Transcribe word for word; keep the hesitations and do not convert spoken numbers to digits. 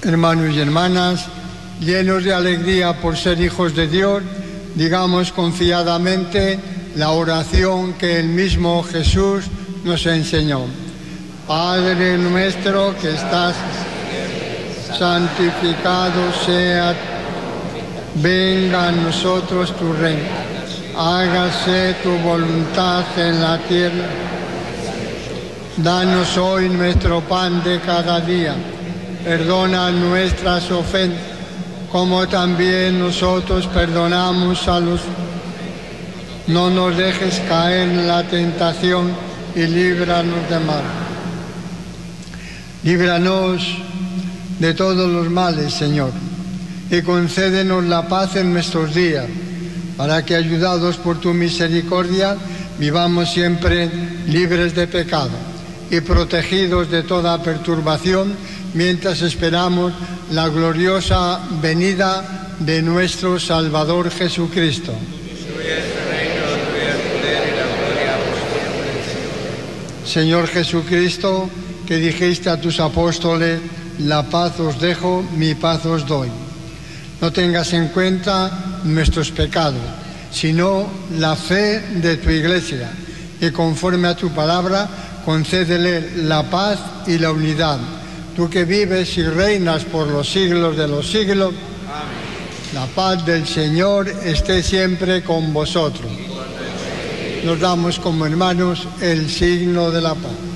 Hermanos y hermanas, llenos de alegría por ser hijos de Dios, digamos confiadamente la oración que el mismo Jesús nos enseñó. Padre nuestro que estás, santificado sea, venga a nosotros tu reino, hágase tu voluntad en la tierra. Danos hoy nuestro pan de cada día, perdona nuestras ofensas, como también nosotros perdonamos a los. No nos dejes caer en la tentación y líbranos de mal. Líbranos de todos los males, Señor, y concédenos la paz en nuestros días, para que, ayudados por tu misericordia, vivamos siempre libres de pecado y protegidos de toda perturbación, mientras esperamos la gloriosa venida de nuestro Salvador Jesucristo. Señor Jesucristo, que dijiste a tus apóstoles, la paz os dejo, mi paz os doy. No tengas en cuenta nuestros pecados, sino la fe de tu Iglesia, y conforme a tu palabra, concédele la paz y la unidad. Tú que vives y reinas por los siglos de los siglos, amén. La paz del Señor esté siempre con vosotros. Nos damos como hermanos el signo de la paz.